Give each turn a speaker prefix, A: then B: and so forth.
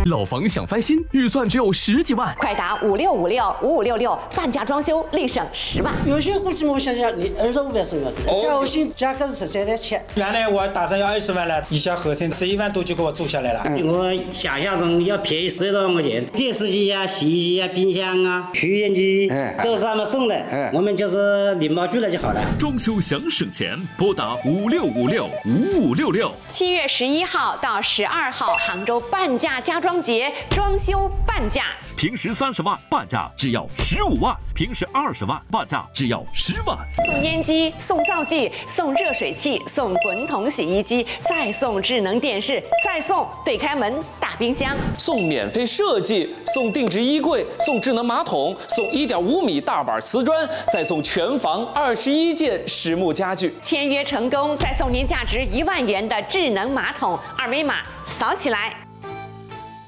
A: 老房想翻新，预算只有10几万，
B: 快打56565566，半价装修立省10万。
C: 有些估计我想想，你25万送要的，加后薪价格是13万7。
D: 原来我打算要20万了，一下合成11万多就给我做下来了。
E: 我想象中要便宜10多万块钱，电视机啊、洗衣机啊、冰箱啊、取烟机都是他们送的，我们就是礼貌拒了就好了。
F: 装修想省钱，拨打56565566。
B: 7月11号到12号，杭州半价家装节，装修半价。
F: 平时30万，半价只要15万；平时20万，半价只要10万。
B: 送烟机，送灶具，送热水器，送滚筒洗衣机，再送智能电视，再送对开门大冰箱，
G: 送免费设计，送定制衣柜，送智能马桶，送1.5米大板瓷砖，再送全房21件实木家具。
B: 签约成功，再送您价值1万元的智能马桶，二维码扫起来。